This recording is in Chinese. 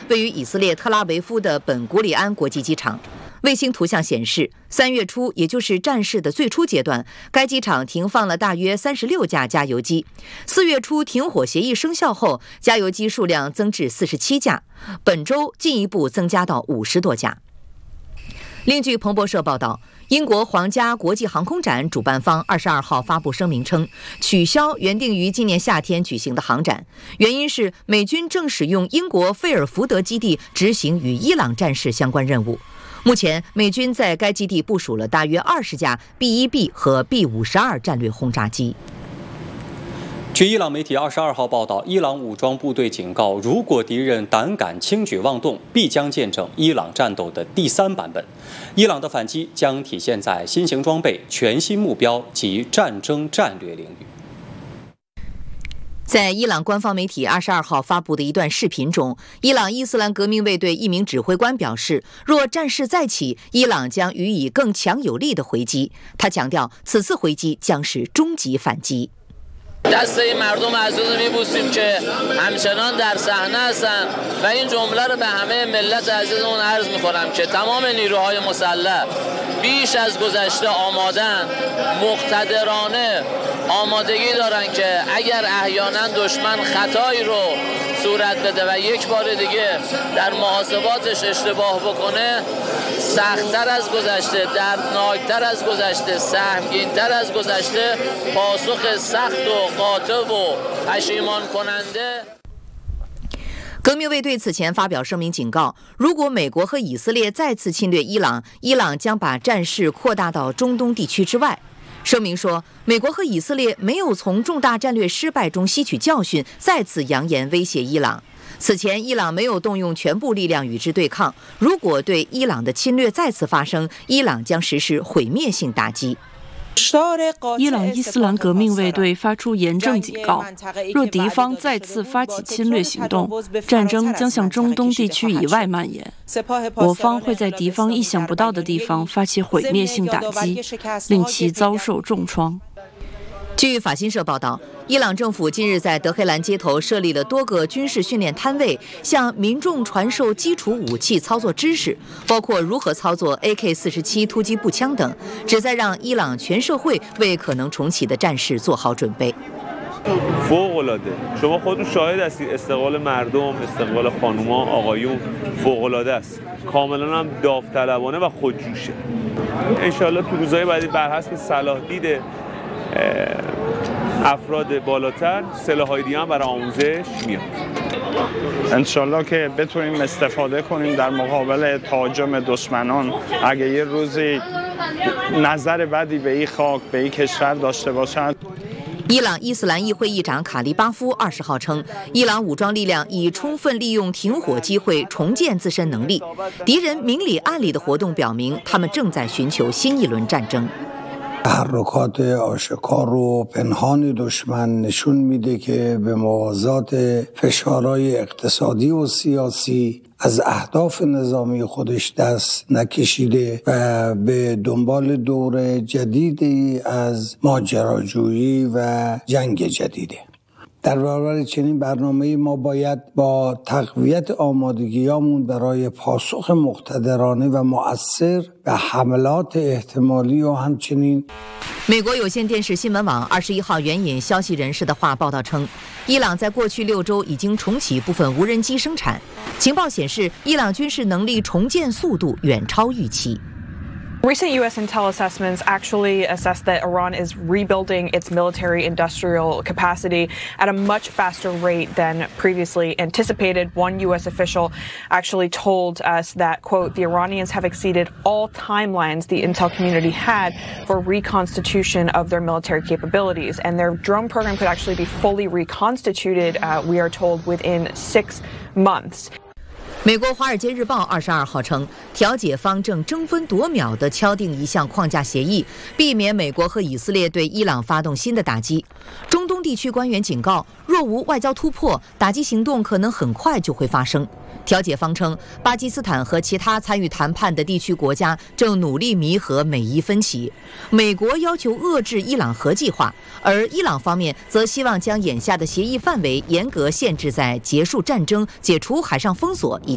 位于以色列特拉维夫的本古里安国际机场。卫星图像显示，3月初，也就是战事的最初阶段，该机场停放了大约36架加油机。4月初停火协议生效后，加油机数量增至47架，本周进一步增加到50多架。另据彭博社报道，英国皇家国际航空展主办方22号发布声明称，取消原定于今年夏天举行的航展，原因是美军正使用英国费尔福德基地执行与伊朗战事相关任务。目前，美军在该基地部署了大约20架 B-1B 和 B-52战略轰炸机。 据伊朗媒体22号报道，伊朗武装部队警告，如果敌人胆敢轻举妄动，必将见证伊朗战斗的第3版本。伊朗的反击将体现在新型装备、全新目标及战争战略领域。 在伊朗官方媒体22号发布的一段视频中，伊朗伊斯兰革命卫队一名指挥官表示，若战事再起，伊朗将予以更强有力的回击。他强调，此次回击将是终极反击。 دسته مردم عزیز رو میبوسیم که همچنان در صحنه هستن و این جمله رو به همه ملت عزیزمون عرض میکنم که تمام نیروهای مسلح بیش از گذشته آمادن، مقتدرانه آمادگی دارن که اگر احیانا دشمن خطایی رو صورت بده و یک بار دیگه در محاسباتش اشتباه بکنه، سخت‌تر از گذشته، دردناکتر از گذشته، سهمگین‌تر از گذشته پاسخ سخت و قاطع و پشیمان کننده。 革命卫队此前发表声明警告，如果美国和以色列再次侵略伊朗，伊朗将把战事扩大到中东地区之外。声明说，美国和以色列没有从重大战略失败中吸取教训，再次扬言威胁伊朗。此前，伊朗没有动用全部力量与之对抗，如果对伊朗的侵略再次发生，伊朗将实施毁灭性打击。 伊朗伊斯兰革命卫队发出严正警告，若敌方再次发起侵略行动，战争将向中东地区以外蔓延。我方会在敌方意想不到的地方发起毁灭性打击，令其遭受重创。 据法新社报道，伊朗政府近日在德黑兰街头设立了多个军事训练摊位，向民众传授基础武器操作知识，包括如何操作 AK-47突击步枪等，旨在让伊朗全社会为可能重启的战事做好准备。 فوق‌العاده شما خودتون شاهد هستید استقبال مردم استقبال خانوما آقایون فوق‌العاده است کاملا هم داوطلبانه و خودجوشه ان شاءالله تو روزهای بعدی بر حسب صلاح دید افراد بالاتر سلاح‌های دیگه هم برای آموزش میاد انشالله که بتونیم استفاده کنیم در مقابل تهاجم دشمنان اگه یه روزی نظر بدی به این خاک به این کشور داشته باشند。 伊朗伊斯兰议会议长卡利巴夫20号称，伊朗武装力量已充分利用停火机会重建自身能力。敌人明里暗里的活动表明，他们正在寻求新一轮战争。 تحرکات آشکار و پنهان دشمن نشون میده که به موازات فشارهای اقتصادی و سیاسی از اهداف نظامی خودش دست نکشیده و به دنبال دور جدیدی از ماجراجویی و جنگ جدیده. در برابر چنین برنامه‌ای ما باید با تقویت آمادگیامون برای پاسخ مقتدرانه و مؤثر به حملات احتمالی و همچنین。 美国有线电视新闻网21号援引消息人士的话报道称，伊朗在过去6周已经重启部分无人机生产。情报显示，伊朗军事能力重建速度远超预期。 Recent U.S. intel assessments actually assess that Iran is rebuilding its military-industrial capacity at a much faster rate than previously anticipated. One U.S. official actually told us that, quote, the Iranians have exceeded all timelines the intel community had for reconstitution of their military capabilities, and their drone program could actually be fully reconstituted, we are told, within 6 months. 美国《华尔街日报》22号称，调解方正争分夺秒地敲定一项框架协议，避免美国和以色列对伊朗发动新的打击。中东地区官员警告，若无外交突破，打击行动可能很快就会发生。调解方称，巴基斯坦和其他参与谈判的地区国家正努力弥合美伊分歧。美国要求遏制伊朗核计划，而伊朗方面则希望将眼下的协议范围严格限制在结束战争、解除海上封锁以及